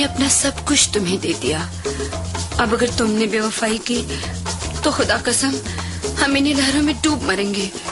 मैंने अपना सब कुछ तुम्हें दे दिया। अब अगर तुमने बेवफाई की तो खुदा कसम हम इन्हीं लहरों में डूब मरेंगे।